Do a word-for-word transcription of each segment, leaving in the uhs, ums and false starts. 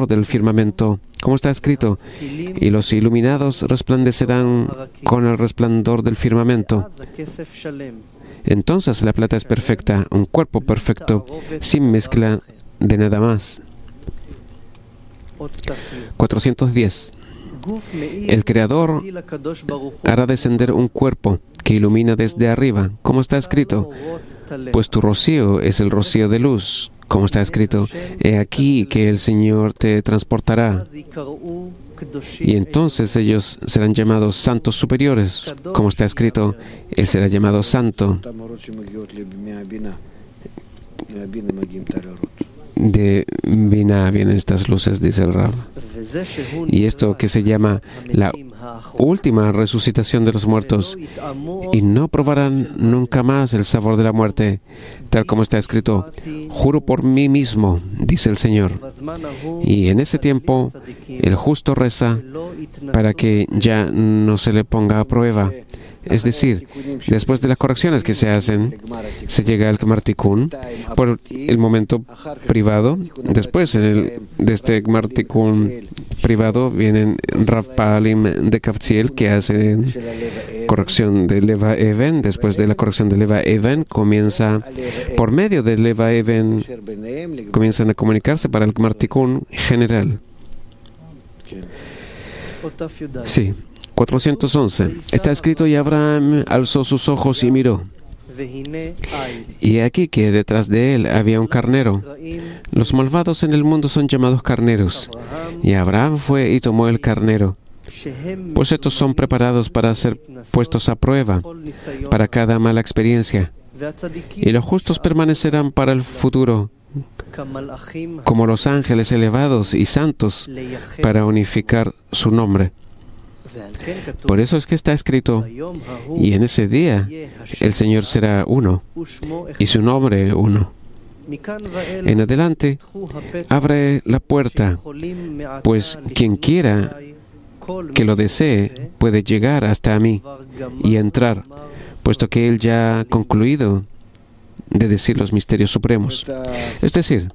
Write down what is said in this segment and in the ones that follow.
del firmamento, como está escrito, y los iluminados resplandecerán con el resplandor del firmamento. Entonces la plata es perfecta, un cuerpo perfecto, sin mezcla de nada más. cuatrocientos diez. El Creador hará descender un cuerpo que ilumina desde arriba, como está escrito, pues tu rocío es el rocío de luz, como está escrito, he aquí que el Señor te transportará. Y entonces ellos serán llamados santos superiores, como está escrito, Él será llamado santo. De Binah vienen estas luces, dice el Rab. Y esto que se llama la última resucitación de los muertos, y no probarán nunca más el sabor de la muerte, tal como está escrito, juro por mí mismo, dice el Señor. Y en ese tiempo el justo reza para que ya no se le ponga a prueba. Es decir, después de las correcciones que se hacen, se llega al Gmar Tikkun por el momento privado. Después el, de este Gmar Tikkun privado vienen Rav Pa'alim de Kavtziel, que hacen corrección de Leva Even. Después de la corrección de Leva Even, comienza, por medio de Leva Even, comienzan a comunicarse para el Gmar Tikkun general. Sí. cuatrocientos once. Está escrito, y Abraham alzó sus ojos y miró. Y aquí que detrás de él había un carnero. Los malvados en el mundo son llamados carneros. Y Abraham fue y tomó el carnero. Pues estos son preparados para ser puestos a prueba, para cada mala experiencia. Y los justos permanecerán para el futuro, como los ángeles elevados y santos, para unificar su nombre. Por eso es que está escrito, y en ese día el Señor será uno, y su nombre uno. En adelante, abre la puerta, pues quien quiera que lo desee puede llegar hasta mí y entrar, puesto que Él ya ha concluido de decir los misterios supremos. Es decir,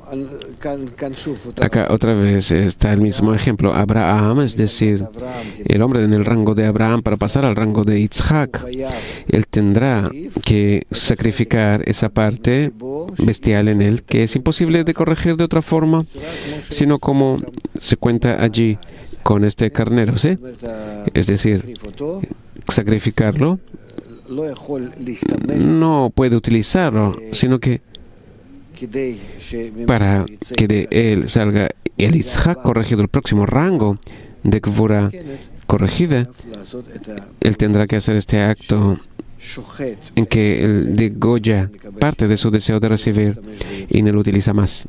acá otra vez está el mismo ejemplo. Abraham, es decir, el hombre en el rango de Abraham para pasar al rango de Yitzhak, él tendrá que sacrificar esa parte bestial en él, que es imposible de corregir de otra forma, sino como se cuenta allí con este carnero, ¿sí? Es decir, sacrificarlo, no puede utilizarlo, sino que para que de él salga el Yitzhak corregido, el próximo rango de Gvura corregida, él tendrá que hacer este acto en que él degolla parte de su deseo de recibir y no lo utiliza más.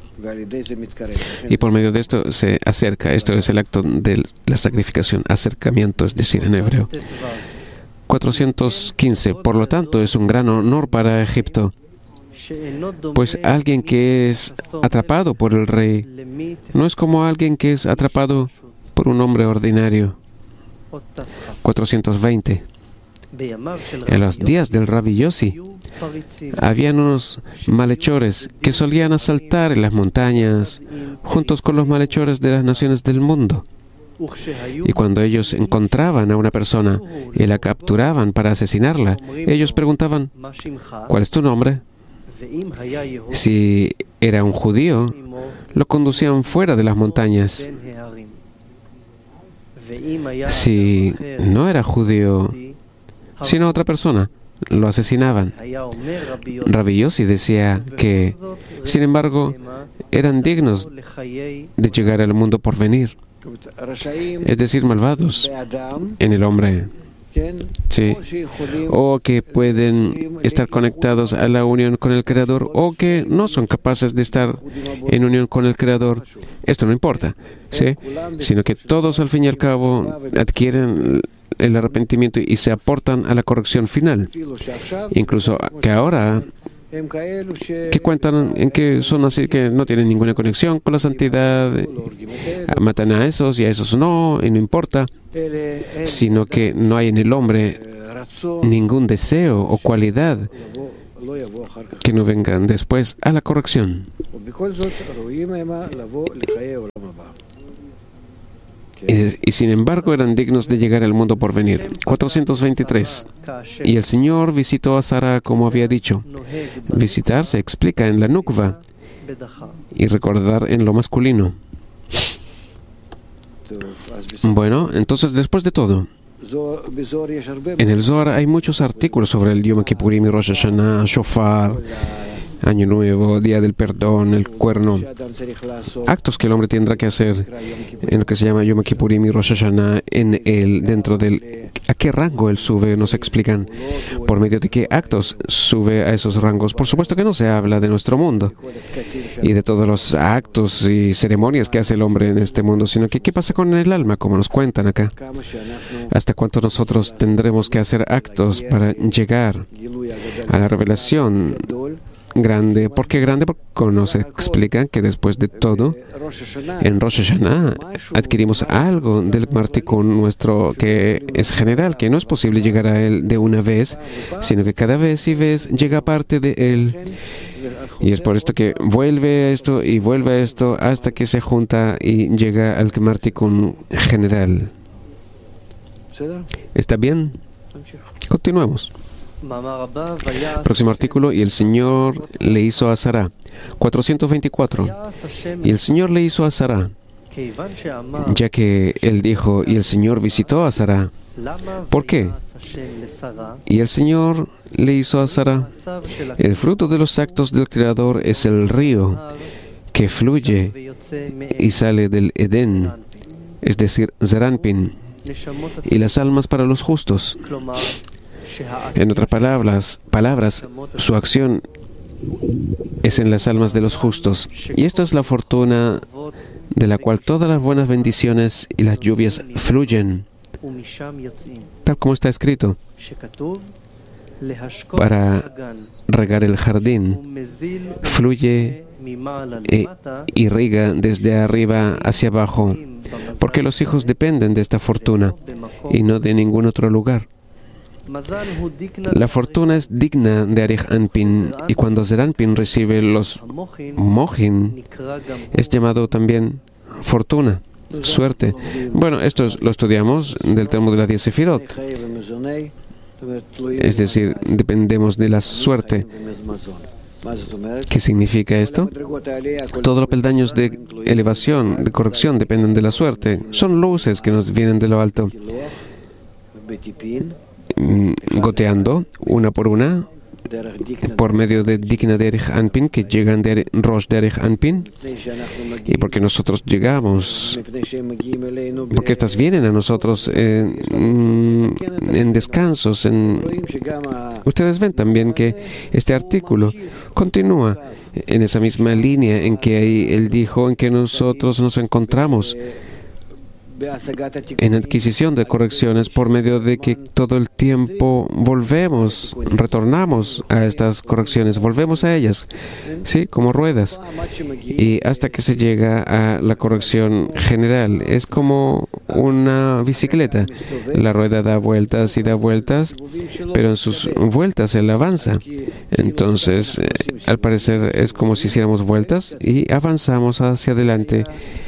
Y por medio de esto se acerca. Esto es el acto de la sacrificación, acercamiento, es decir, en hebreo. cuatrocientos quince. Por lo tanto, es un gran honor para Egipto, pues alguien que es atrapado por el rey no es como alguien que es atrapado por un hombre ordinario. cuatrocientos veinte. En los días del Rabbi Yossi, habían unos malhechores que solían asaltar en las montañas juntos con los malhechores de las naciones del mundo. Y cuando ellos encontraban a una persona y la capturaban para asesinarla, ellos preguntaban, ¿cuál es tu nombre? Si era un judío, lo conducían fuera de las montañas. Si no era judío, sino otra persona, lo asesinaban. Rabbi Yossi decía que, sin embargo, eran dignos de llegar al mundo por venir, es decir, malvados en el hombre. Sí, o que pueden estar conectados a la unión con el Creador, o que no son capaces de estar en unión con el Creador. Esto no importa, ¿sí? Sino que todos al fin y al cabo adquieren el arrepentimiento y se aportan a la corrección final. Incluso que ahora que cuentan en que son así, que no tienen ninguna conexión con la santidad, matan a esos y a esos no, y no importa, sino que no hay en el hombre ningún deseo o cualidad que no vengan después a la corrección. y, y sin embargo eran dignos de llegar al mundo por venir. cuatrocientos veintitrés. Y el Señor visitó a Sara como había dicho. Visitar se explica en la nukva y recordar en lo masculino. Bueno, entonces después de todo, en el Zohar hay muchos artículos sobre el Yom Kippurim y Rosh Hashanah, Shofar, Año Nuevo, Día del Perdón, el cuerno. Actos que el hombre tendrá que hacer en lo que se llama Yom Kippurim y Rosh Hashanah, en el, dentro del... ¿A qué rango él sube? Nos explican. ¿Por medio de qué actos sube a esos rangos? Por supuesto que no se habla de nuestro mundo y de todos los actos y ceremonias que hace el hombre en este mundo, sino que qué pasa con el alma, como nos cuentan acá. ¿Hasta cuánto nosotros tendremos que hacer actos para llegar a la revelación grande? ¿Por qué grande? Porque nos explican que después de todo, en Rosh Hashanah adquirimos algo del Martikun nuestro que es general, que no es posible llegar a él de una vez, sino que cada vez y vez llega parte de él. Y es por esto que vuelve a esto y vuelve a esto hasta que se junta y llega al Martikun general. ¿Está bien? Continuemos. Próximo artículo. Y el Señor le hizo a Sara. cuatrocientos veinticuatro. Y el Señor le hizo a Sara, ya que él dijo, y el Señor visitó a Sara. ¿Por qué? Y el Señor le hizo a Sara. El fruto de los actos del Creador es el río que fluye y sale del Edén, es decir, Zeranpin, y las almas para los justos. En otras palabras, palabras, su acción es en las almas de los justos. Y esto es la fortuna de la cual todas las buenas bendiciones y las lluvias fluyen, tal como está escrito, para regar el jardín. Fluye e irriga desde arriba hacia abajo, porque los hijos dependen de esta fortuna y no de ningún otro lugar. La fortuna es digna de Arich Anpin, y cuando Zeranpin recibe los Mohin, es llamado también fortuna, suerte. Bueno, esto es, lo estudiamos del Talmud de las diez Sefirot. Es decir, dependemos de la suerte. ¿Qué significa esto? Todos los peldaños de elevación, de corrección, dependen de la suerte. Son luces que nos vienen de lo alto, goteando una por una por medio de Dikna de Arich Anpin, que llegan de Rosh de Arich Anpin, y porque nosotros llegamos, porque estas vienen a nosotros eh, en descansos. En... Ustedes ven también que este artículo continúa en esa misma línea en que ahí él dijo en que nosotros nos encontramos en adquisición de correcciones por medio de que todo el tiempo volvemos, retornamos a estas correcciones, volvemos a ellas, sí, como ruedas, y hasta que se llega a la corrección general. Es como una bicicleta. La rueda da vueltas y da vueltas, pero en sus vueltas él avanza. Entonces, eh, al parecer es como si hiciéramos vueltas y avanzamos hacia adelante.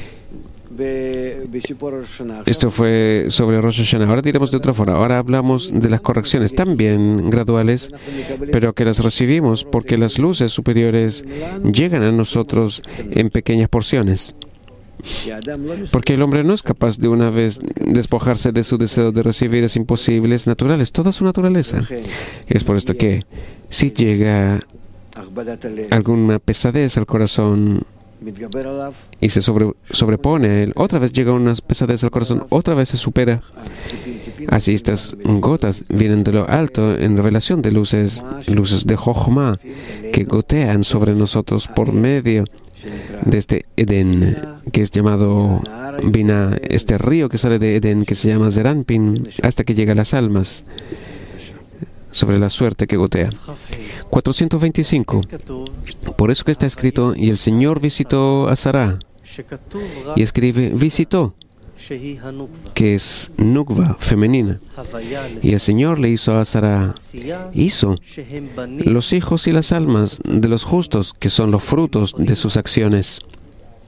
Esto fue sobre Rosh Hashanah. Ahora diremos de otra forma. Ahora hablamos de las correcciones, también graduales, pero que las recibimos porque las luces superiores llegan a nosotros en pequeñas porciones. Porque el hombre no es capaz de una vez despojarse de su deseo de recibir. Es imposible, es natural, es toda su naturaleza. Es por esto que si llega alguna pesadez al corazón y se sobre, sobrepone a él, otra vez llega una pesadez al corazón, otra vez se supera. Así estas gotas vienen de lo alto en revelación de luces, luces de Jochma, que gotean sobre nosotros por medio de este Edén, que es llamado Binah, este río que sale de Edén, que se llama Zeranpin, hasta que llega a las almas, sobre la suerte que gotea. cuatrocientos veinticinco. Por eso que está escrito, y el Señor visitó a Sara, y escribe visitó, que es nukva, femenina. Y el Señor le hizo a Sara, hizo los hijos y las almas de los justos, que son los frutos de sus acciones.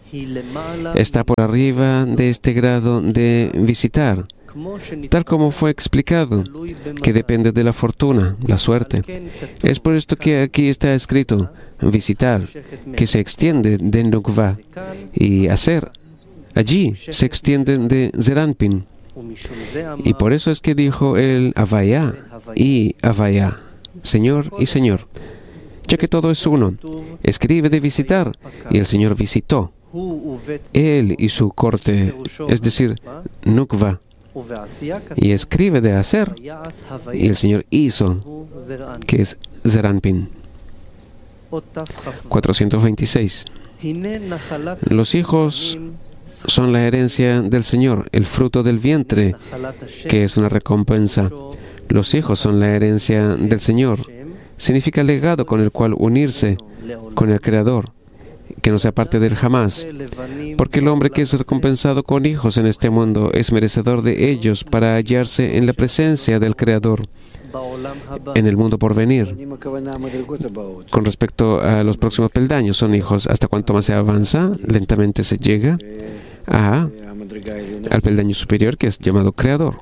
está por arriba de este grado de visitar, tal como fue explicado, que depende de la fortuna, la suerte. Es por esto que aquí está escrito visitar, que se extiende de Nukva, y hacer, allí se extiende de Zeranpin. Y por eso es que dijo el Havaya y Havaya, Señor y Señor, ya que todo es uno. Escribe de visitar, y el Señor visitó, Él y su corte, es decir, Nukva. Y escribe de hacer, y el Señor hizo, que es Zeranpin. cuatrocientos veintiséis. Los hijos son la herencia del Señor, el fruto del vientre, que es una recompensa. Los hijos son la herencia del Señor. Significa legado con el cual unirse con el Creador, que no sea parte del jamás. Porque el hombre que es recompensado con hijos en este mundo es merecedor de ellos para hallarse en la presencia del Creador en el mundo por venir. Con respecto a los próximos peldaños, son hijos. Hasta cuanto más se avanza, lentamente se llega a, al peldaño superior, que es llamado Creador.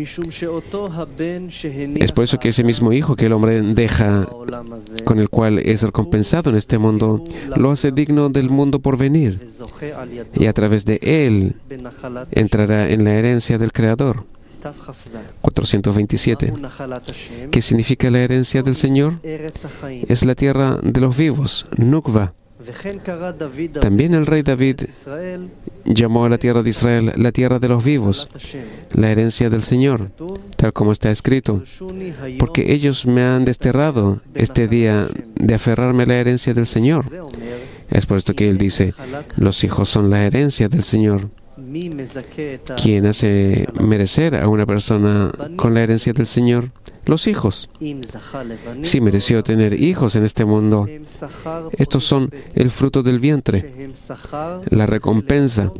Es por eso que ese mismo hijo que el hombre deja, con el cual es recompensado en este mundo, lo hace digno del mundo por venir, y a través de él entrará en la herencia del Creador. cuatrocientos veintisiete. ¿Qué significa la herencia del Señor? Es la tierra de los vivos, Nukva. También el rey David llamó a la tierra de Israel la tierra de los vivos, la herencia del Señor, tal como está escrito, porque ellos me han desterrado este día de aferrarme a la herencia del Señor. Es por esto que él dice, los hijos son la herencia del Señor. ¿Quién hace merecer a una persona con la herencia del Señor? Los hijos. Si mereció tener hijos en este mundo, estos son el fruto del vientre, la recompensa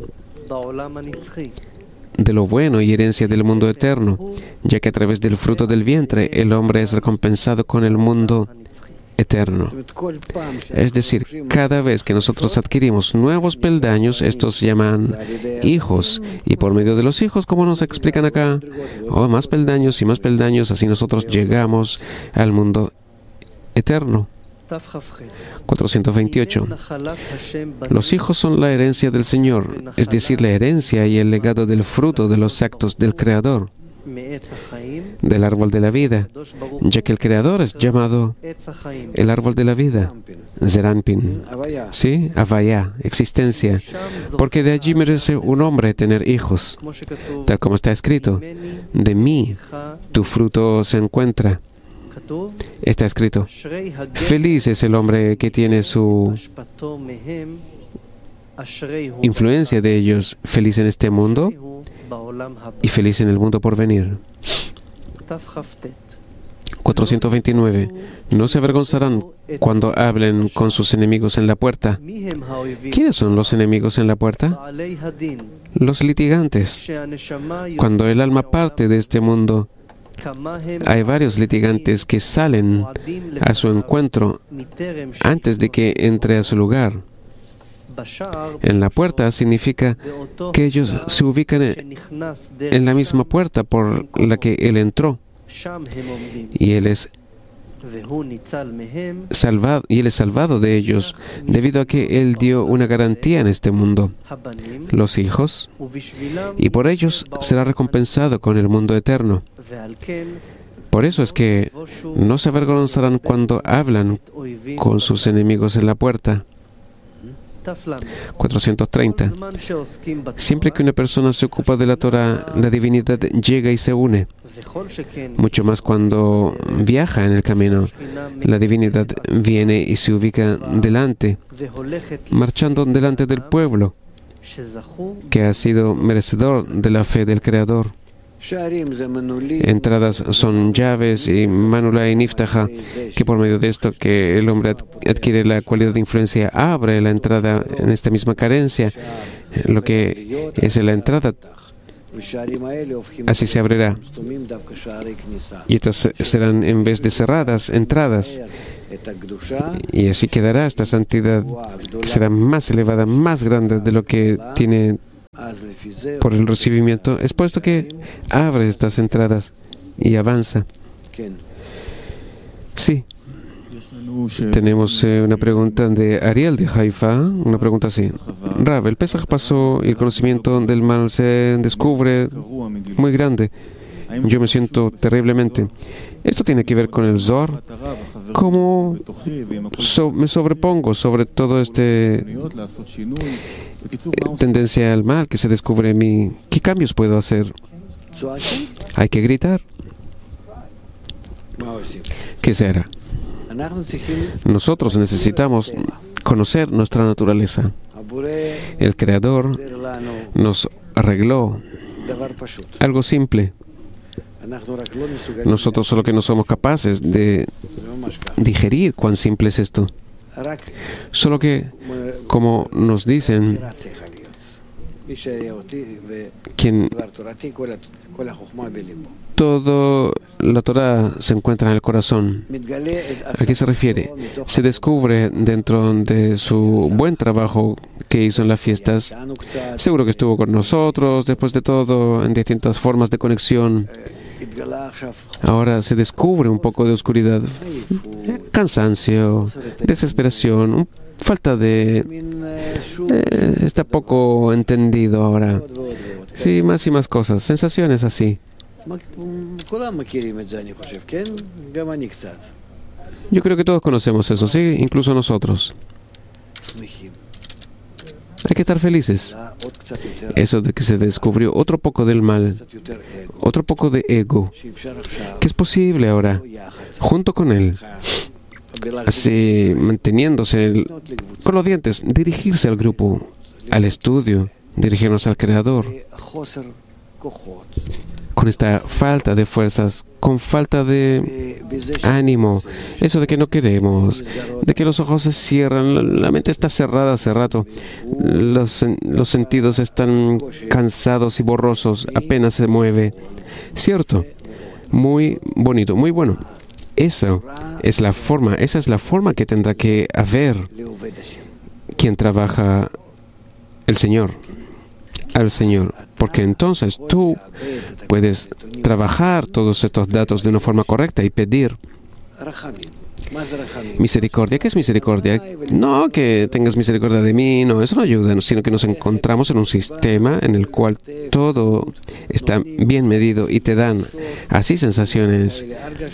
de lo bueno y herencia del mundo eterno, ya que a través del fruto del vientre el hombre es recompensado con el mundo eterno. Es decir, cada vez que nosotros adquirimos nuevos peldaños, estos se llaman hijos, y por medio de los hijos, como nos explican acá, oh, más peldaños y más peldaños, así nosotros llegamos al mundo eterno. cuatrocientos veintiocho. Los hijos son la herencia del Señor, es decir, la herencia y el legado del fruto de los actos del Creador, del árbol de la vida, ya que el Creador es llamado el árbol de la vida, Zeranpin, ¿sí? Havaya, existencia, porque de allí merece un hombre tener hijos, tal como está escrito, de mí tu fruto se encuentra. Está escrito, feliz es el hombre que tiene su influencia de ellos, feliz en este mundo y feliz en el mundo por venir. cuatrocientos veintinueve. No se avergonzarán cuando hablen con sus enemigos en la puerta. ¿Quiénes son los enemigos en la puerta? Los litigantes. Cuando el alma parte de este mundo, hay varios litigantes que salen a su encuentro antes de que entre a su lugar. En la puerta significa que ellos se ubican en la misma puerta por la que él entró, y él es salvado, y él es salvado de ellos debido a que él dio una garantía en este mundo, los hijos, y por ellos será recompensado con el mundo eterno. Por eso es que no se avergonzarán cuando hablan con sus enemigos en la puerta. cuatrocientos treinta. Siempre que una persona se ocupa de la Torah, la divinidad llega y se une. Mucho más cuando viaja en el camino, la divinidad viene y se ubica delante, marchando delante del pueblo que ha sido merecedor de la fe del Creador. Entradas son llaves y manula y niftaja, que por medio de esto que el hombre adquiere la cualidad de influencia, abre la entrada en esta misma carencia, lo que es la entrada, así se abrirá. Y estas serán, en vez de cerradas, entradas. Y así quedará esta santidad que será más elevada, más grande de lo que tiene por el recibimiento. Es puesto que abre estas entradas y avanza. Sí. Tenemos eh, una pregunta de Ariel de Haifa, una pregunta así. Rab, el Pesaj pasó y el conocimiento del mal se descubre muy grande. Yo me siento terriblemente. Esto tiene que ver con el Zohar. ¿Cómo so me sobrepongo sobre todo este eh, tendencia al mal que se descubre en mí? ¿Qué cambios puedo hacer? Hay que gritar. ¿Qué será? Nosotros necesitamos conocer nuestra naturaleza. El Creador nos arregló algo simple. Nosotros solo que no somos capaces de digerir cuán simple es esto. Solo que, como nos dicen, quien todo la Torah se encuentra en el corazón. ¿A qué se refiere? Se descubre dentro de su buen trabajo que hizo en las fiestas. Seguro que estuvo con nosotros, después de todo, en distintas formas de conexión. Ahora se descubre un poco de oscuridad, cansancio, desesperación, falta de... Eh, está poco entendido ahora. Sí, más y más cosas, sensaciones así. Yo creo que todos conocemos eso, sí, incluso nosotros. Hay que estar felices. Eso de que se descubrió otro poco del mal, otro poco de ego, que es posible ahora, junto con él, así manteniéndose el, con los dientes, dirigirse al grupo, al estudio, dirigirnos al Creador, con esta falta de fuerzas, con falta de ánimo, eso de que no queremos, de que los ojos se cierran, la mente está cerrada hace rato, los, los sentidos están cansados y borrosos, apenas se mueve. Cierto, muy bonito, muy bueno. Esa es la forma, esa es la forma que tendrá que haber quien trabaja el Señor, al Señor. Porque entonces tú puedes trabajar todos estos datos de una forma correcta y pedir misericordia. ¿Qué es misericordia? No que tengas misericordia de mí, no, eso no ayuda, sino que nos encontramos en un sistema en el cual todo está bien medido y te dan así sensaciones,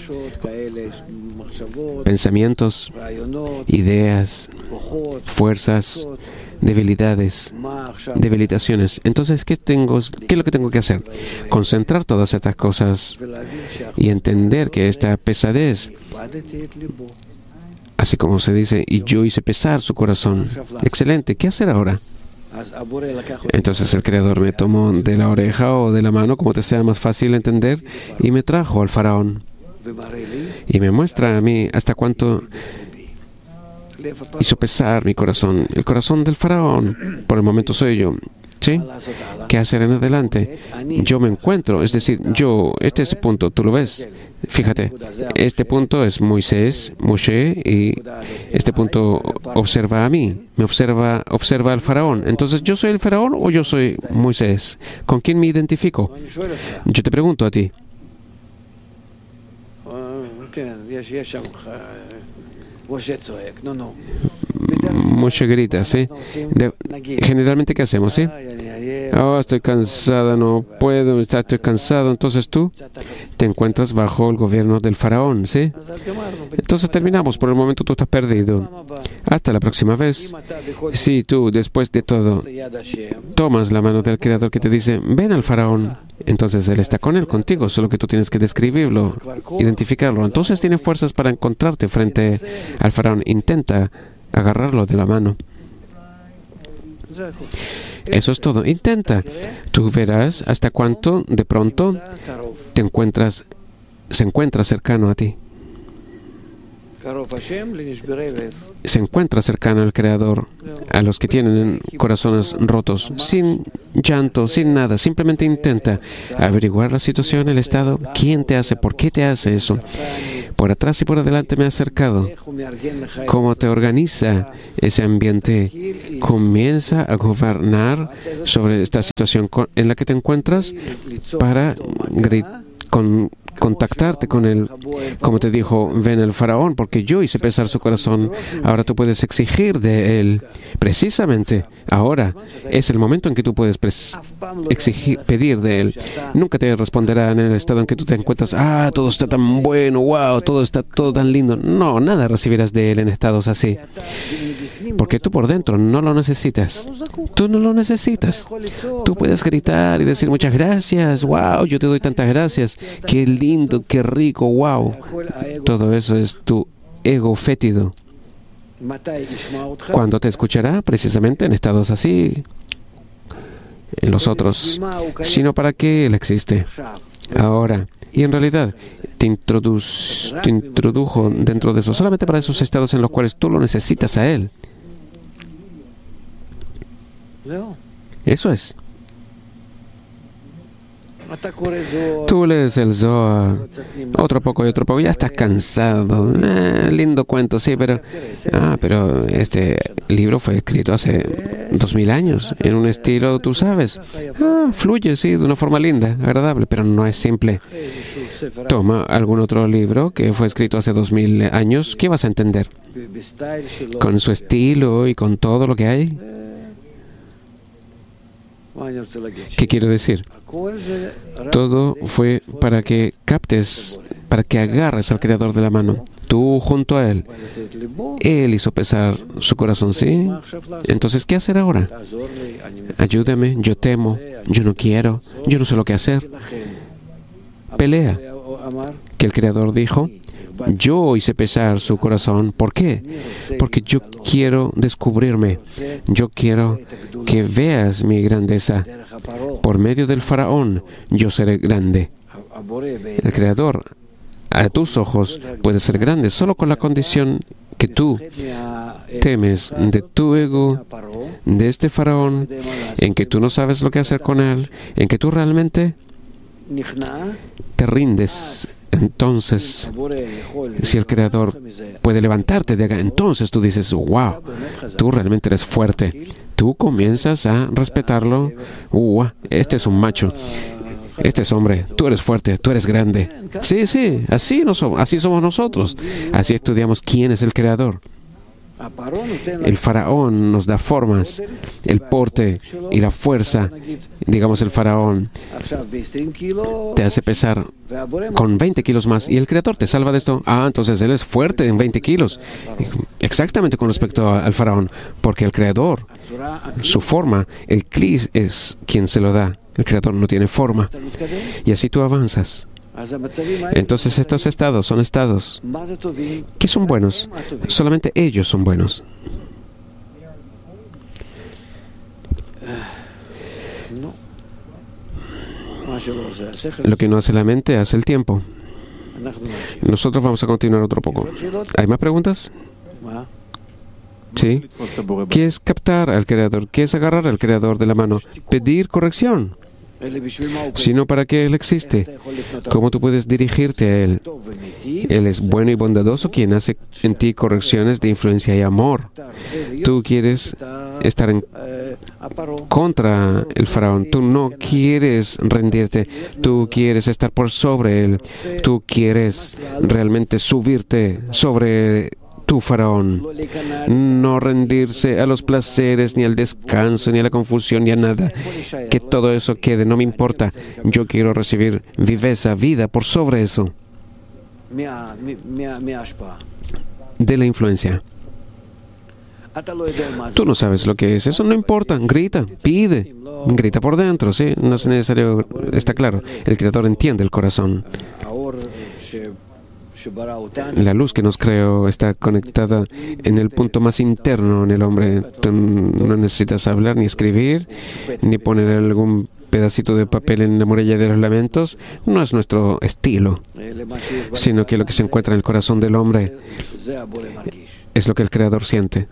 pensamientos, ideas, fuerzas, debilidades, debilitaciones. Entonces, ¿qué tengo, qué es lo que tengo que hacer? Concentrar todas estas cosas y entender que esta pesadez, así como se dice, y yo hice pesar su corazón. Excelente, ¿qué hacer ahora? Entonces el Creador me tomó de la oreja o de la mano, como te sea más fácil entender, y me trajo al faraón. Y me muestra a mí hasta cuánto hizo pesar mi corazón, el corazón del faraón. Por el momento soy yo. ¿Sí? ¿Qué hacer en adelante? Yo me encuentro, es decir, yo, este es el punto, tú lo ves. Fíjate, este punto es Moisés, Moshe, y este punto observa a mí, me observa, observa al faraón. Entonces, ¿yo soy el faraón o yo soy Moisés? ¿Con quién me identifico? Yo te pregunto a ti. Moshe grita, ¿sí? De, generalmente, ¿qué hacemos, sí? Oh, estoy cansada, no puedo, estoy cansado. Entonces tú te encuentras bajo el gobierno del faraón, ¿sí? Entonces terminamos. Por el momento tú estás perdido. Hasta la próxima vez. Si tú, después de todo, tomas la mano del Creador que te dice, ven al faraón, entonces Él está con él, contigo, solo que tú tienes que describirlo, identificarlo. Entonces tiene fuerzas para encontrarte frente al faraón. Intenta agarrarlo de la mano. Eso es todo. Intenta. Tú verás hasta cuánto de pronto te encuentras, se encuentra cercano a ti. Se encuentra cercano al Creador, a los que tienen corazones rotos, sin llanto, sin nada. Simplemente intenta averiguar la situación, el estado, quién te hace, por qué te hace eso, por atrás y por adelante me ha acercado. Cómo te organiza ese ambiente. Comienza a gobernar sobre esta situación en la que te encuentras para con contactarte con él, como te dijo, ven el faraón, porque yo hice pesar su corazón. Ahora tú puedes exigir de él. Precisamente ahora es el momento en que tú puedes exigir, pedir de él. Nunca te responderá en el estado en que tú te encuentras, ah, todo está tan bueno, wow, todo está todo tan lindo. No, nada recibirás de él en estados así, porque tú por dentro no lo necesitas. Tú no lo necesitas. Tú puedes gritar y decir muchas gracias, wow, yo te doy tantas gracias, qué lindo, qué rico, wow. Todo eso es tu ego fétido. ¿Cuándo te escuchará? Precisamente en estados así, en los otros. Sino para qué él existe ahora. Y en realidad te, introduz, te introdujo dentro de eso, solamente para esos estados en los cuales tú lo necesitas a él. Eso es. Tú lees el Zohar, otro poco y otro poco, ya estás cansado. Eh, lindo cuento, sí, pero... Ah, pero este libro fue escrito hace dos mil años, en un estilo, tú sabes. Ah, fluye, sí, de una forma linda, agradable, pero no es simple. Toma algún otro libro que fue escrito hace dos mil años, ¿qué vas a entender? Con su estilo y con todo lo que hay. ¿Qué quiero decir? Todo fue para que captes, para que agarres al Creador de la mano. Tú junto a Él. Él hizo pesar su corazón, ¿sí? Entonces, ¿qué hacer ahora? Ayúdame, yo temo, yo no quiero, yo no sé lo que hacer. Pelea. Que el Creador dijo, yo hice pesar su corazón. ¿Por qué? Porque yo quiero descubrirme. Yo quiero que veas mi grandeza. Por medio del faraón, yo seré grande. El Creador, a tus ojos, puede ser grande solo con la condición que tú temes de tu ego, de este faraón, en que tú no sabes lo que hacer con él, en que tú realmente te rindes. Entonces, si el Creador puede levantarte de acá, entonces tú dices, wow, tú realmente eres fuerte. Tú comienzas a respetarlo. Wow, este es un macho. Este es hombre. Tú eres fuerte, tú eres grande. Sí, sí, así, no somos, así somos nosotros. Así estudiamos quién es el Creador. El faraón nos da formas, el porte y la fuerza. Digamos, el faraón te hace pesar con veinte kilos más y el Creador te salva de esto. Ah, entonces él es fuerte en veinte kilos. Exactamente con respecto a, al faraón, porque el Creador, su forma, el Kli es quien se lo da. El Creador no tiene forma. Y así tú avanzas. Entonces estos estados son estados que son buenos. Solamente ellos son buenos. Lo que no hace la mente, hace el tiempo. Nosotros vamos a continuar otro poco. ¿Hay más preguntas? Sí. ¿Qué es captar al Creador? ¿Qué es agarrar al Creador de la mano? Pedir corrección. Sino para qué Él existe. ¿Cómo tú puedes dirigirte a Él? Él es bueno y bondadoso, quien hace en ti correcciones de influencia y amor. Tú quieres estar en contra el faraón. Tú no quieres rendirte. Tú quieres estar por sobre él. Tú quieres realmente subirte sobre tu faraón. No rendirse a los placeres, ni al descanso, ni a la confusión, ni a nada. Que todo eso quede, no me importa. Yo quiero recibir viveza, vida por sobre eso. De la influencia. Tú no sabes lo que es. Eso no importa. Grita, pide. Grita por dentro, ¿sí? No es necesario, está claro. El Creador entiende el corazón. La luz que nos creó está conectada en el punto más interno en el hombre. Tú no necesitas hablar, ni escribir, ni poner algún pedacito de papel en la muralla de los lamentos. No es nuestro estilo, sino que lo que se encuentra en el corazón del hombre es lo que el Creador siente.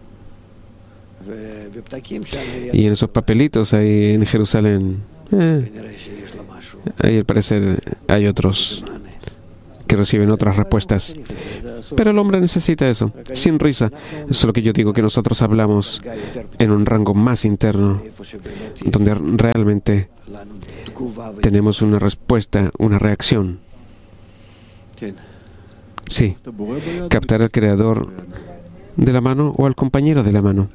Y en esos papelitos ahí en Jerusalén, eh, ahí al parecer hay otros que reciben otras respuestas. Pero el hombre necesita eso, sin risa. Eso es lo que yo digo, que nosotros hablamos en un rango más interno, donde realmente tenemos una respuesta, una reacción. Sí, captar al creador de la mano o al compañero de la mano.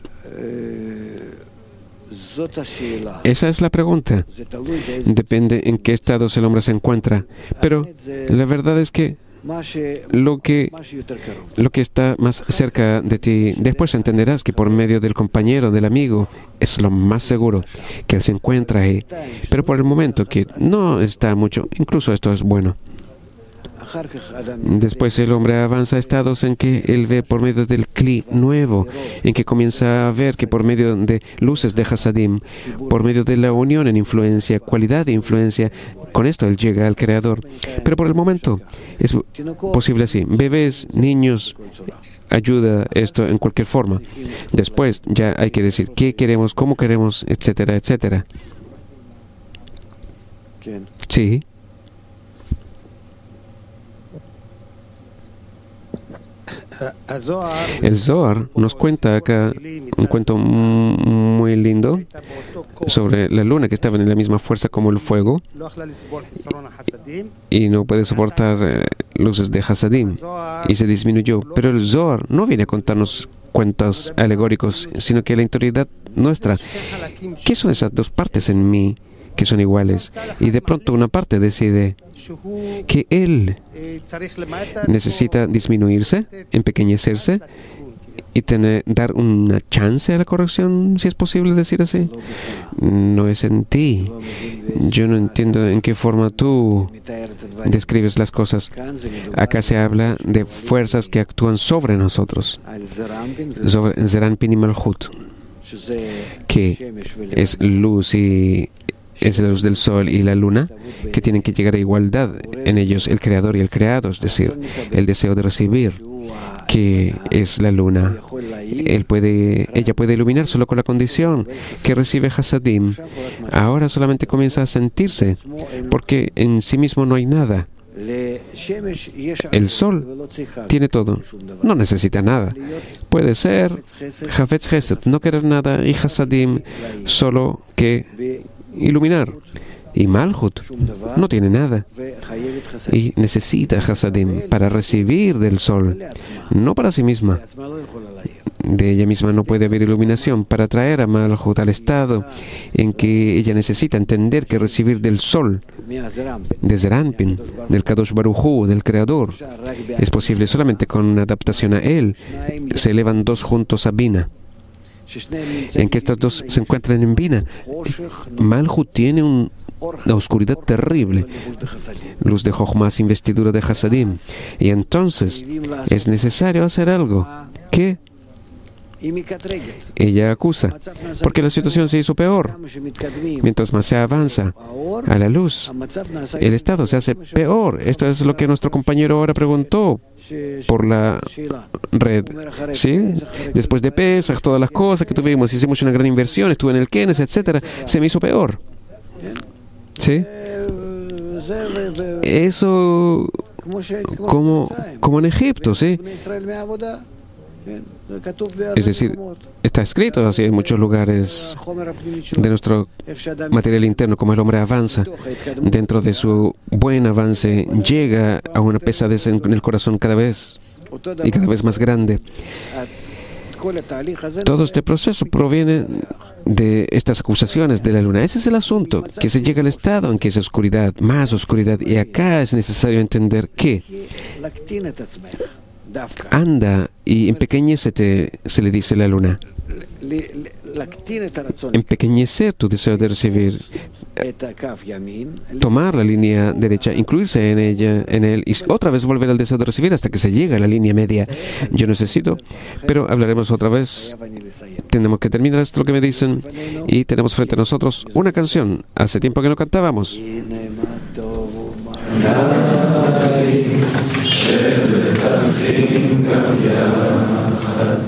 Esa es la pregunta. Depende en qué estado el hombre se encuentra. Pero la verdad es que lo que, lo que está más cerca de ti, después entenderás que por medio del compañero, del amigo, es lo más seguro, que él se encuentra ahí. Pero por el momento que no está mucho, incluso esto es bueno. Después el hombre avanza a estados en que él ve por medio del Kli nuevo, en que comienza a ver que por medio de luces de Hasadim, por medio de la unión en influencia, cualidad de influencia, con esto él llega al Creador. Pero por el momento es posible así. Bebés, niños, ayuda esto en cualquier forma. Después ya hay que decir qué queremos, cómo queremos, etcétera, etcétera. Sí. El Zohar nos cuenta acá un cuento muy lindo sobre la luna que estaba en la misma fuerza como el fuego y no puede soportar eh, luces de Hasadim y se disminuyó. Pero el Zohar no viene a contarnos cuentos alegóricos, sino que la interioridad nuestra. ¿Qué son esas dos partes en mí que son iguales? Y de pronto una parte decide que él necesita disminuirse, empequeñecerse y tener, dar una chance a la corrección, si es posible decir así. No es en ti. Yo no entiendo en qué forma tú describes las cosas. Acá se habla de fuerzas que actúan sobre nosotros, sobre Zeranpin y Malhut, que es luz y es la luz del sol y la luna, que tienen que llegar a igualdad en ellos, el creador y el creado, es decir, el deseo de recibir, que es la luna. Él puede, ella puede iluminar solo con la condición que recibe Hasadim. Ahora solamente comienza a sentirse, porque en sí mismo no hay nada. El sol tiene todo, no necesita nada. Puede ser Hafetz Chesed, no querer nada, y Hasadim, solo que iluminar. Y Malhut no tiene nada y necesita Hasadim para recibir del sol, no para sí misma. De ella misma no puede haber iluminación. Para traer a Malhut al estado en que ella necesita entender que recibir del sol, de Zeranpin, del Kadosh Baruj Hu, del Creador, es posible solamente con una adaptación a él. Se elevan dos juntos a Bina. En que estas dos se encuentran en Bina. Malhut tiene un, una oscuridad terrible, luz de Jochmas, investidura de Hasadim, y entonces es necesario hacer algo. ¿Qué? Ella acusa, porque la situación se hizo peor. Mientras más se avanza a la luz, el estado se hace peor. Esto es lo que nuestro compañero ahora preguntó por la red. ¿Sí? Después de Pesach, todas las cosas que tuvimos, hicimos una gran inversión, estuve en el Kenes, etcétera, se me hizo peor. ¿Sí? Eso como, como en Egipto, ¿sí? Es decir, está escrito así en muchos lugares de nuestro material interno, como el hombre avanza. Dentro de su buen avance, llega a una pesadez en el corazón cada vez y cada vez más grande. Todo este proceso proviene de estas acusaciones de la luna. Ese es el asunto, que se llega al estado en que es oscuridad, más oscuridad. Y acá es necesario entender que anda y empequeñécete, se le dice la luna. Empequeñecer tu deseo de recibir, tomar la línea derecha, incluirse en ella, en él, y otra vez volver al deseo de recibir hasta que se llegue a la línea media. Yo necesito, pero hablaremos otra vez. Tenemos que terminar esto lo que me dicen, y tenemos frente a nosotros una canción. Hace tiempo que no cantábamos.